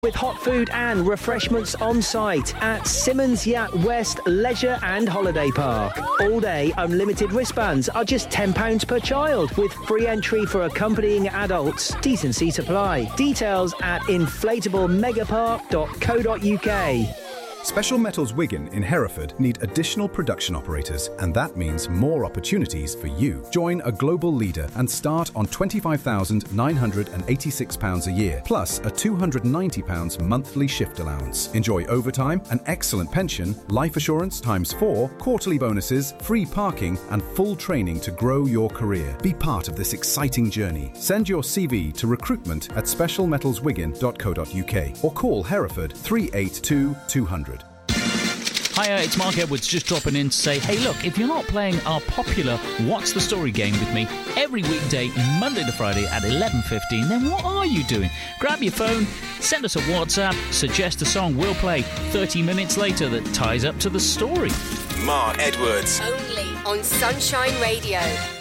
with hot food and refreshments on site at Simmons Yacht West Leisure and Holiday Park. All day unlimited wristbands are just £10 per child with free entry for accompanying adults. Decency supply. Details at inflatablemegapark.co.uk. Special Metals Wigan in Hereford need additional production operators, and that means more opportunities for you. Join a global leader and start on £25,986 a year, plus a £290 monthly shift allowance. Enjoy overtime, an excellent pension, life assurance ×4, quarterly bonuses, free parking, and full training to grow your career. Be part of this exciting journey. Send your CV to recruitment@specialmetalswigan.co.uk or call Hereford 382 200. Hiya, it's Mark Edwards just dropping in to say, hey look, if you're not playing our popular What's the Story game with me every weekday, Monday to Friday at 11:15, then what are you doing? Grab your phone, send us a WhatsApp, suggest a song we'll play 30 minutes later that ties up to the story. Mark Edwards. Only on Sunshine Radio.